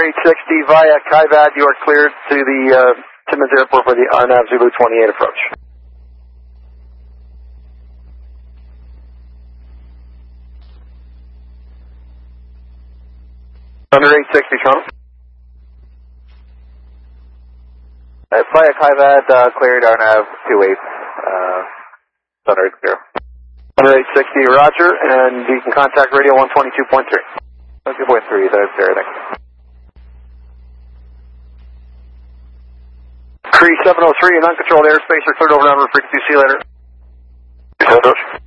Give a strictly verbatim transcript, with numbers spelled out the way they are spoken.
eight sixty via Kaivad, you are cleared to the uh, Timmins Airport for the R N A V Zulu twenty-eight approach. Thunder eight sixty, Toronto. Uh, via Kaivad, uh, cleared R N A V two eight, uh, Thunder eight zero. Thunder eight sixty, roger, and you can contact radio one twenty-two point three. one twenty-two point three, that's there, thanks. Cree seven oh three in uncontrolled airspace, you're cleared over number frequency, see you later.